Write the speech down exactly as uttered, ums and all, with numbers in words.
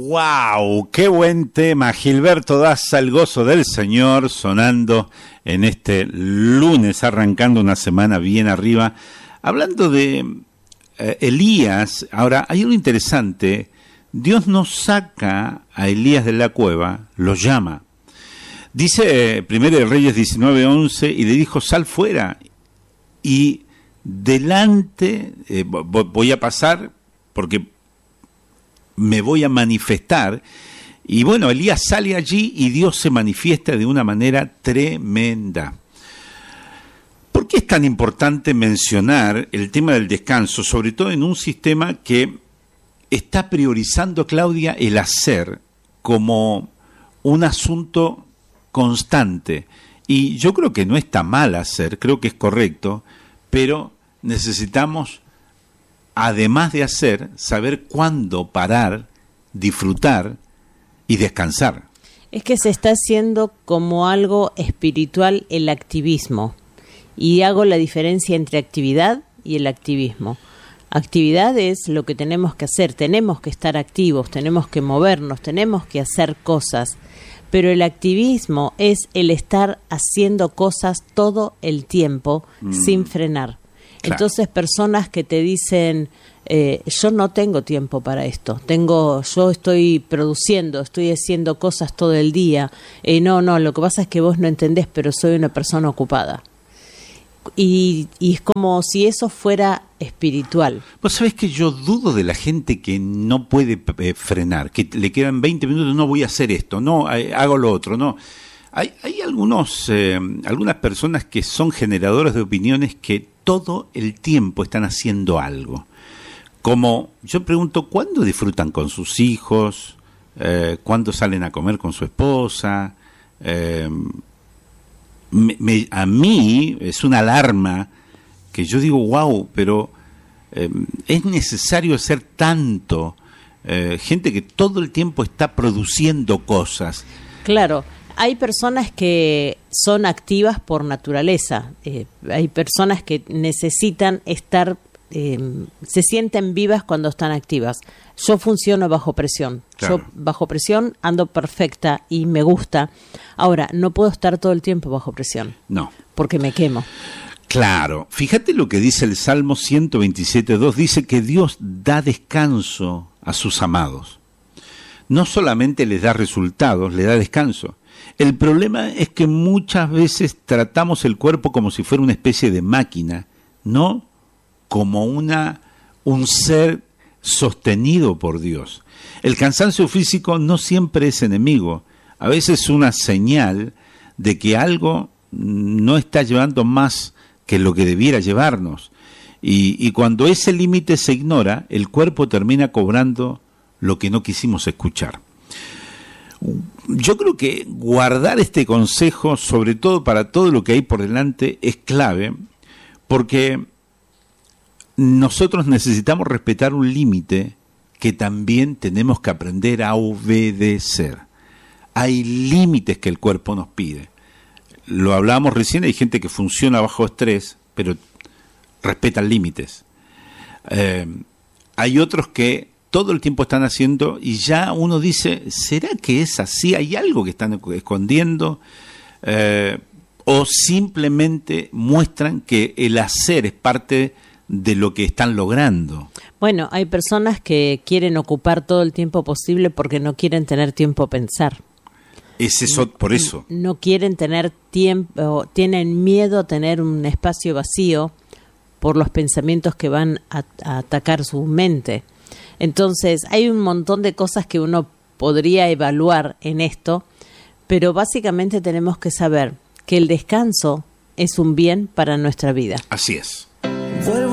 ¡Wow! ¡Qué buen tema! Gilberto Daza, El gozo del Señor, sonando en este lunes, arrancando una semana bien arriba. Hablando de eh, Elías, ahora hay algo interesante. Dios no saca a Elías de la cueva, lo llama. Dice eh, Primero de Reyes diecinueve once, y le dijo, sal fuera, y delante, eh, voy a pasar, porque me voy a manifestar. Y bueno, Elías sale allí y Dios se manifiesta de una manera tremenda. ¿Por qué es tan importante mencionar el tema del descanso, sobre todo en un sistema que está priorizando, Claudia, el hacer como un asunto constante? Y yo creo que no está mal hacer, creo que es correcto, pero necesitamos, además de hacer, saber cuándo parar, disfrutar y descansar. Es que se está haciendo como algo espiritual el activismo. Y hago la diferencia entre actividad y el activismo. Actividad es lo que tenemos que hacer, tenemos que estar activos, tenemos que movernos, tenemos que hacer cosas. Pero el activismo es el estar haciendo cosas todo el tiempo mm. sin frenar. Claro. Entonces, personas que te dicen, eh, yo no tengo tiempo para esto, tengo, yo estoy produciendo, estoy haciendo cosas todo el día, eh, no, no, lo que pasa es que vos no entendés, pero soy una persona ocupada. Y, y es como si eso fuera espiritual. Vos sabés que yo dudo de la gente que no puede eh, frenar, que le quedan veinte minutos, no voy a hacer esto, no, eh, hago lo otro, no. Hay, hay algunos, eh, algunas personas que son generadores de opiniones que todo el tiempo están haciendo algo. Como yo pregunto, ¿cuándo disfrutan con sus hijos? Eh, ¿Cuándo salen a comer con su esposa? Eh, me, me, a mí es una alarma que yo digo, wow, pero eh, es necesario hacer tanto. Eh, gente que todo el tiempo está produciendo cosas. Claro. Hay personas que son activas por naturaleza, eh, hay personas que necesitan estar, eh, se sienten vivas cuando están activas. Yo funciono bajo presión, claro. Yo bajo presión ando perfecta y me gusta. Ahora, no puedo estar todo el tiempo bajo presión. No. Porque me quemo. Claro, fíjate lo que dice el Salmo ciento veintisiete dos, dice que Dios da descanso a sus amados. No solamente les da resultados, les da descanso. El problema es que muchas veces tratamos el cuerpo como si fuera una especie de máquina, no como una, un ser sostenido por Dios. El cansancio físico no siempre es enemigo, a veces es una señal de que algo no está llevando más que lo que debiera llevarnos. Y, y cuando ese límite se ignora, el cuerpo termina cobrando lo que no quisimos escuchar. Yo creo que guardar este consejo, sobre todo para todo lo que hay por delante, es clave, porque nosotros necesitamos respetar un límite que también tenemos que aprender a obedecer. Hay límites que el cuerpo nos pide. Lo hablábamos recién, hay gente que funciona bajo estrés, pero respetan límites. Eh, hay otros que todo el tiempo están haciendo y ya uno dice, ¿será que es así? ¿Hay algo que están escondiendo? Eh, o simplemente muestran que el hacer es parte de lo que están logrando. Bueno, hay personas que quieren ocupar todo el tiempo posible porque no quieren tener tiempo a pensar. Es eso, por eso. No quieren tener tiempo, tienen miedo a tener un espacio vacío por los pensamientos que van a, a atacar su mente. Entonces, hay un montón de cosas que uno podría evaluar en esto, pero básicamente tenemos que saber que el descanso es un bien para nuestra vida. Así es.